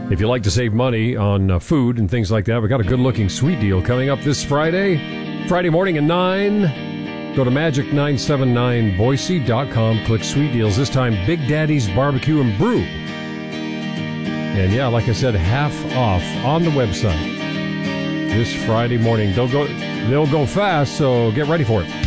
If you like to save money on food and things like that, we got a good-looking sweet deal coming up this Friday morning at 9. Go to magic979boise.com, click Sweet Deals. This time, Big Daddy's Barbecue and Brew. And yeah, like I said, half off on the website this Friday morning. They'll go fast, so get ready for it.